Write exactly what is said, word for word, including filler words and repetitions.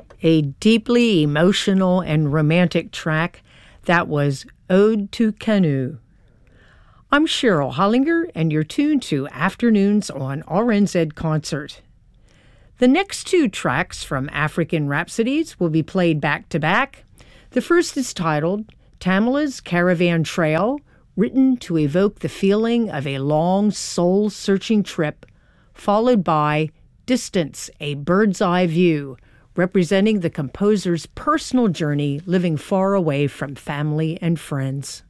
A deeply emotional and romantic track that was Ode to Canoe. I'm Cheryl Hollinger, and you're tuned to Afternoons on R N Z Concert. The next two tracks from African Rhapsodies will be played back-to-back. The first is titled Tamila's Caravan Trail, written to evoke the feeling of a long, soul-searching trip, followed by Distance, a Bird's Eye View, representing the composer's personal journey living far away from family and friends.